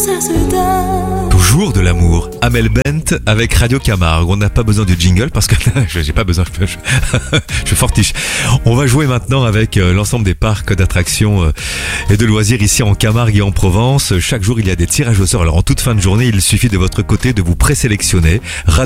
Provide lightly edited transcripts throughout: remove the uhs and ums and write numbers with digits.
ça se donne. Toujours de l'amour. Amel Bent avec Radio Camargue. On n'a pas besoin du jingle parce que j'ai pas besoin. Je suis fortiche. On va jouer maintenant avec l'ensemble des parcs d'attractions et de loisirs ici en Camargue et en Provence. Chaque jour, il y a des tirages au sort. Alors en toute fin de journée, il suffit de votre côté de vous présélectionner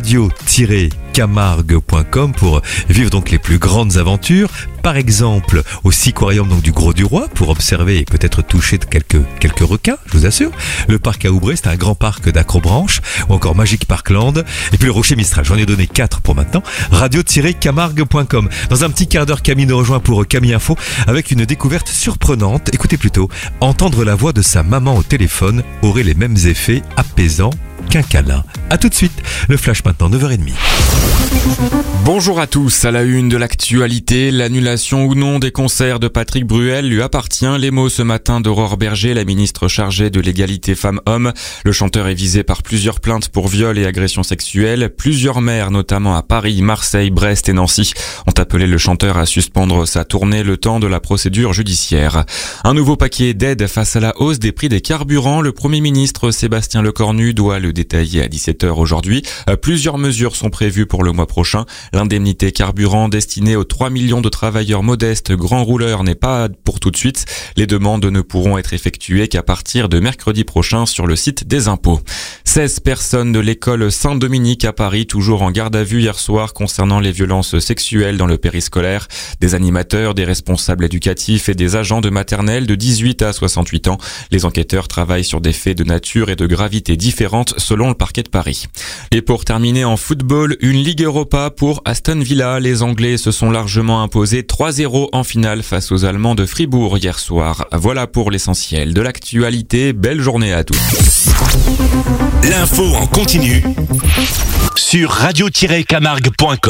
radio-camargue.com pour vivre donc les plus grandes aventures. Par exemple, au Siquarium donc du Gros du Roi pour observer et peut-être toucher de quelques requins, je vous assure. Le parc à Oubray, c'est un grand parc d'acrobranche, ou encore Magic Parkland. Et puis le Rocher Mistral, j'en ai donné 4 pour maintenant. Radio-camargue.com. Dans un petit quart d'heure, Camille nous rejoint pour Camille Info avec une découverte surprenante. Écoutez plutôt, entendre la voix de sa maman au téléphone aurait les mêmes effets apaisants qu'un câlin. A tout de suite, le flash maintenant 9h30. Bonjour à tous, à la une de l'actualité, l'annulation ou non des concerts de Patrick Bruel lui appartient. Les mots ce matin d'Aurore Berger, la ministre chargée de l'égalité femmes-hommes. Le chanteur est visé par plusieurs plaintes pour viol et agressions sexuelles. Plusieurs maires, notamment à Paris, Marseille, Brest et Nancy, ont appelé le chanteur à suspendre sa tournée le temps de la procédure judiciaire. Un nouveau paquet d'aide face à la hausse des prix des carburants. Le Premier ministre Sébastien Lecornu doit le détailler à 17h aujourd'hui. Plusieurs mesures sont prévues pour le mois prochain. L'indemnité carburant destinée aux 3 millions de travailleurs modestes grands rouleurs n'est pas pour tout de suite. Les demandes ne pourront être effectuées qu'à partir de mercredi prochain sur le site des impôts. 16 personnes de l'école Saint-Dominique à Paris, toujours en garde à vue hier soir concernant les violences sexuelles dans le périscolaire. Des animateurs, des responsables éducatifs et des agents de maternelle de 18 à 68 ans. Les enquêteurs travaillent sur des faits de nature et de gravité différentes selon le parquet de Paris. Et pour terminer en football, une Ligue Europa pour Aston Villa. Les Anglais se sont largement imposés 3-0 en finale face aux Allemands de Fribourg hier soir. Voilà pour l'essentiel de l'actualité. Belle journée à tous. L'info en continu sur radio-camargue.com.